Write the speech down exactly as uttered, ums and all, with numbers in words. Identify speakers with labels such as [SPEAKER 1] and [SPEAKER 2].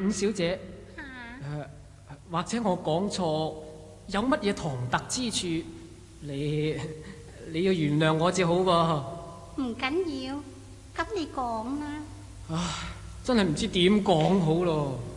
[SPEAKER 1] 五小姐，
[SPEAKER 2] 嚇、
[SPEAKER 1] 呃、或者我講錯，有乜嘢唐突之處，你你要原諒我至好噃。
[SPEAKER 2] 唔緊要，咁你講啦。
[SPEAKER 1] 唉，真係唔知點講好咯。